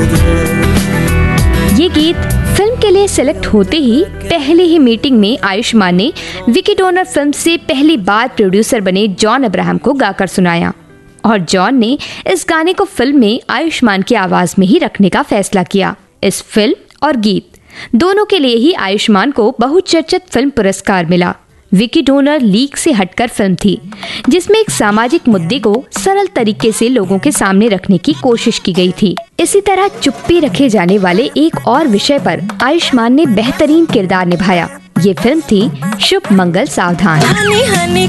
ये गीत फिल्म के लिए सिलेक्ट होते ही पहले ही मीटिंग में आयुष्मान ने विकी डोनर फिल्म से पहली बार प्रोड्यूसर बने जॉन अब्राहम को गाकर सुनाया और जॉन ने इस गाने को फिल्म में आयुष्मान की आवाज में ही रखने का फैसला किया। इस फिल्म और गीत दोनों के लिए ही आयुष्मान को बहुचर्चित फिल्म पुरस्कार मिला। विकी डोनर लीक से हटकर फिल्म थी जिसमें एक सामाजिक मुद्दे को सरल तरीके से लोगों के सामने रखने की कोशिश की गई थी। इसी तरह चुप्पी रखे जाने वाले एक और विषय पर आयुष्मान ने बेहतरीन किरदार निभाया। ये फिल्म थी शुभ मंगल सावधान।